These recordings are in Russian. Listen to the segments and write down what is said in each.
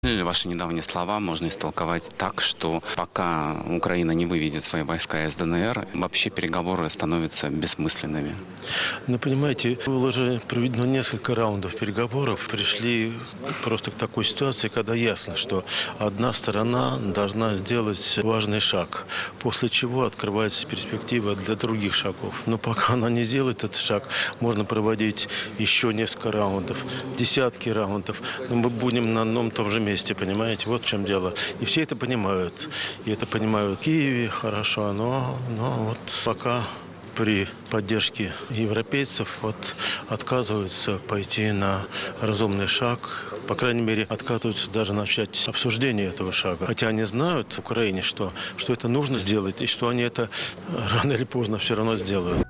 Ваши недавние слова можно истолковать так, что пока Украина не выведет свои войска из ДНР, вообще переговоры становятся бессмысленными. Ну, понимаете, было уже проведено несколько раундов переговоров. Пришли просто к такой ситуации, когда ясно, что одна сторона должна сделать важный шаг, после чего открывается перспектива для других шагов. Но пока она не сделает этот шаг, можно проводить еще несколько раундов, десятки раундов. Но мы будем на одном и том же месте, понимаете? Вот в чем дело. И все это понимают. И это понимают в Киеве хорошо, но вот пока при поддержке европейцев отказываются пойти на разумный шаг. По крайней мере, отказываются даже начать обсуждение этого шага. Хотя они знают в Украине, что это нужно сделать, и что они это рано или поздно все равно сделают.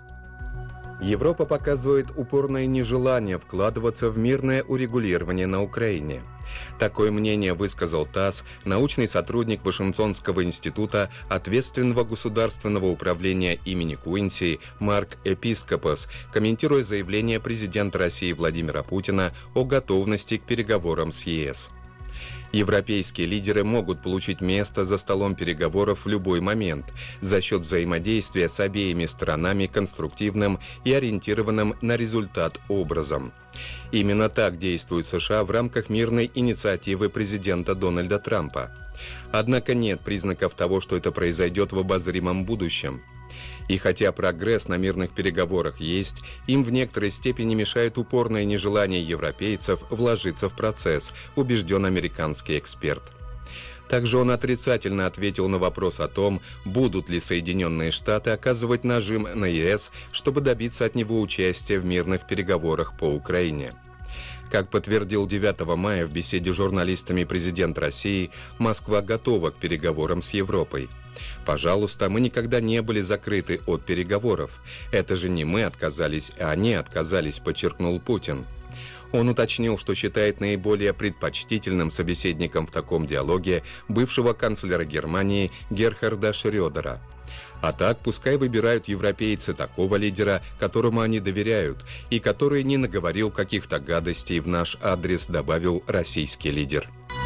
Европа показывает упорное нежелание вкладываться в мирное урегулирование на Украине. Такое мнение высказал ТАСС научный сотрудник Вашингтонского института ответственного государственного управления имени Куинси Марк Эпископос, комментируя заявление президента России Владимира Путина о готовности к переговорам с ЕС. Европейские лидеры могут получить место за столом переговоров в любой момент за счет взаимодействия с обеими сторонами конструктивным и ориентированным на результат образом. Именно так действует США в рамках мирной инициативы президента Дональда Трампа. Однако нет признаков того, что это произойдет в обозримом будущем. И хотя прогресс на мирных переговорах есть, им в некоторой степени мешает упорное нежелание европейцев вложиться в процесс, убежден американский эксперт. Также он отрицательно ответил на вопрос о том, будут ли Соединенные Штаты оказывать нажим на ЕС, чтобы добиться от него участия в мирных переговорах по Украине. Как подтвердил 9 мая в беседе с журналистами президент России, Москва готова к переговорам с Европой. «Пожалуйста, мы никогда не были закрыты от переговоров. Это же не мы отказались, а они отказались», подчеркнул Путин. Он уточнил, что считает наиболее предпочтительным собеседником в таком диалоге бывшего канцлера Германии Герхарда Шрёдера. А так, пускай выбирают европейцы такого лидера, которому они доверяют, и который не наговорил каких-то гадостей в наш адрес, добавил российский лидер.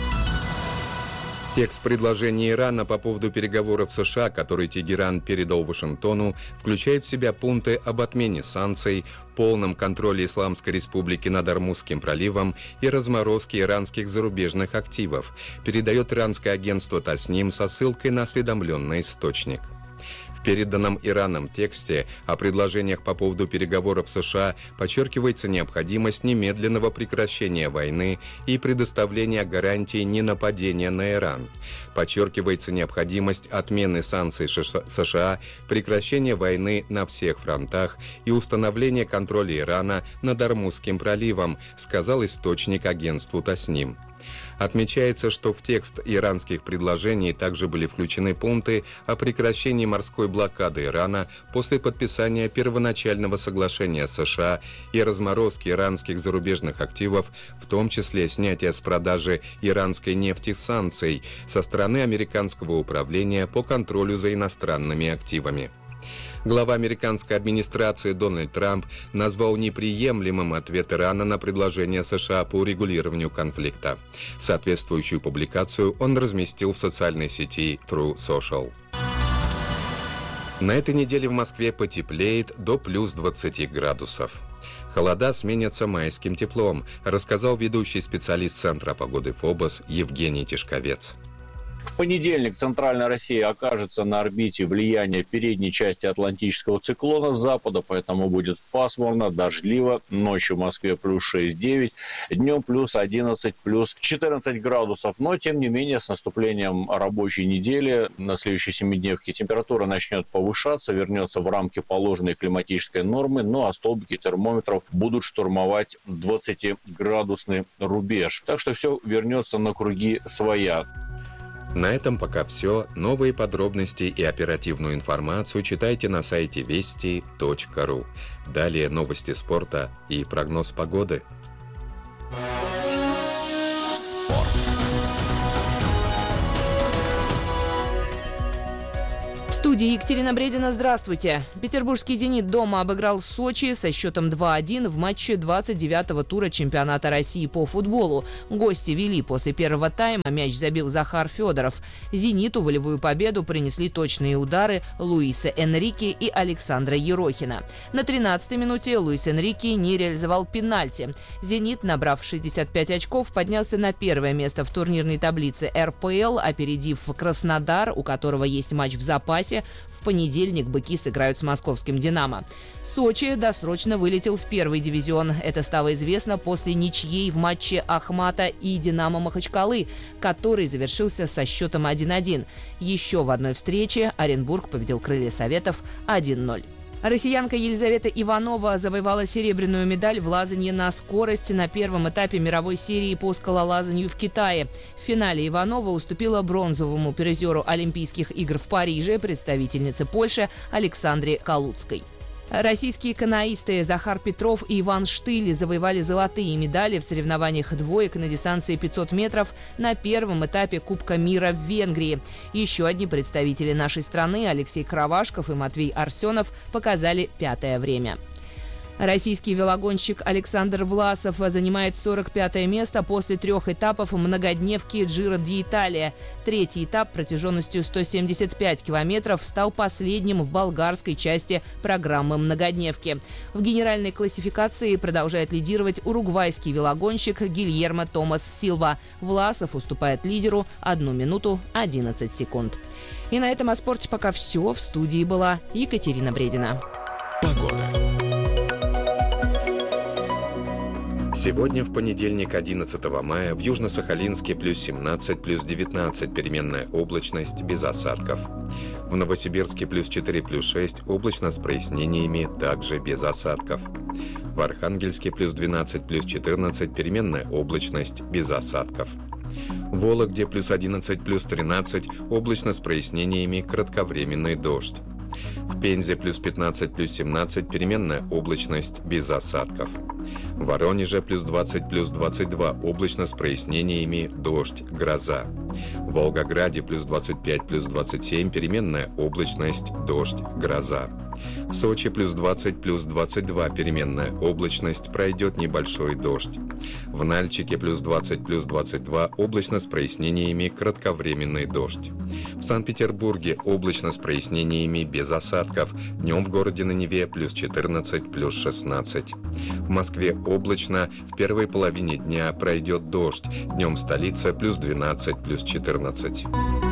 Текст предложения Ирана по поводу переговоров США, который Тегеран передал Вашингтону, включает в себя пункты об отмене санкций, полном контроле Исламской Республики над Ормузским проливом и разморозке иранских зарубежных активов, передает иранское агентство Тасним со ссылкой на осведомленный источник. В переданном Ираном тексте о предложениях по поводу переговоров США подчеркивается необходимость немедленного прекращения войны и предоставления гарантий ненападения на Иран. Подчеркивается необходимость отмены санкций США, прекращения войны на всех фронтах и установления контроля Ирана над Ормузским проливом, сказал источник агентству Тасним. Отмечается, что в текст иранских предложений также были включены пункты о прекращении морской блокады Ирана после подписания первоначального соглашения США и разморозки иранских зарубежных активов, в том числе снятия с продажи иранской нефти санкций со стороны американского управления по контролю за иностранными активами. Глава американской администрации Дональд Трамп назвал неприемлемым ответ Ирана на предложение США по урегулированию конфликта. Соответствующую публикацию он разместил в социальной сети True Social. На этой неделе в Москве потеплеет до плюс 20 градусов. Холода сменятся майским теплом, рассказал ведущий специалист Центра погоды ФОБОС Евгений Тишковец. В понедельник центральная Россия окажется на орбите влияния передней части атлантического циклона с запада, поэтому будет пасмурно, дождливо. Ночью в Москве плюс 6-9, днем плюс 11, плюс 14 градусов. Но, тем не менее, с наступлением рабочей недели на следующей семидневке температура начнет повышаться, вернется в рамки положенной климатической нормы, ну а столбики термометров будут штурмовать 20-градусный рубеж. Так что все вернется на круги своя. На этом пока все. Новые подробности и оперативную информацию читайте на сайте вести.ру. Далее новости спорта и прогноз погоды. Спорт. студии Екатерина Бредина. Здравствуйте. Петербургский «Зенит» дома обыграл Сочи со счетом 2-1 в матче 29-го тура чемпионата России по футболу. Гости вели после первого тайма, мяч забил Захар Федоров. «Зениту» волевую победу принесли точные удары Луиса Энрике и Александра Ерохина. На 13-й минуте Луис Энрике не реализовал пенальти. «Зенит», набрав 65 очков, поднялся на первое место в турнирной таблице РПЛ, опередив Краснодар, у которого есть матч в запасе. В понедельник быки сыграют с московским «Динамо». Сочи досрочно вылетел в первый дивизион. Это стало известно после ничьей в матче Ахмата и «Динамо» Махачкалы, который завершился со счетом 1-1. Еще в одной встрече Оренбург победил «Крылья Советов» 1-0. Россиянка Елизавета Иванова завоевала серебряную медаль в лазанье на скорость на первом этапе мировой серии по скалолазанию в Китае. В финале Иванова уступила бронзовому призеру Олимпийских игр в Париже, представительнице Польши Александре Калуцкой. Российские каноисты Захар Петров и Иван Штыль завоевали золотые медали в соревнованиях двоек на дистанции 500 метров на первом этапе Кубка мира в Венгрии. Еще одни представители нашей страны, Алексей Кравашков и Матвей Арсенов, показали пятое время. Российский велогонщик Александр Власов занимает 45-е место после 3 этапов многодневки Джиро ди-Италия. Третий этап протяженностью 175 километров стал последним в болгарской части программы многодневки. В генеральной классификации продолжает лидировать уругвайский велогонщик Гильермо Томас Силва. Власов уступает лидеру 1 минуту 11 секунд. И на этом о спорте пока все. В студии была Екатерина Бредина. Погода. Сегодня, в понедельник, 11 мая, в Южно-Сахалинске плюс 17, плюс 19, переменная облачность, без осадков. В Новосибирске плюс 4, плюс 6, облачно с прояснениями, также без осадков. В Архангельске плюс 12, плюс 14, переменная облачность, без осадков. В Вологде плюс 11, плюс 13, облачно с прояснениями, кратковременный дождь. В Пензе плюс 15, плюс 17, переменная облачность, без осадков. В Воронеже плюс 20, плюс 22, облачно с прояснениями, дождь, гроза. В Волгограде плюс 25, плюс 27, переменная облачность, дождь, гроза. В Сочи плюс 20, плюс 22, переменная облачность, пройдет небольшой дождь. В Нальчике плюс 20, плюс 22, облачно с прояснениями, кратковременный дождь. В Санкт-Петербурге облачно с прояснениями, без осадков. Днем в городе на Неве плюс 14, плюс 16. В Москве облачно, в первой половине дня пройдет дождь. Днем в столице плюс 12, плюс 14.